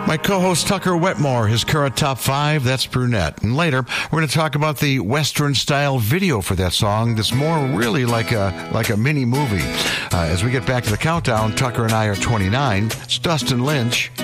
My co-host Tucker Wetmore, his current top 5, that's Brunette. And later, we're going to talk about the Western-style video for that song that's more really like a mini movie. As we get back to the countdown, Tucker and I are 29. It's Dustin Lynch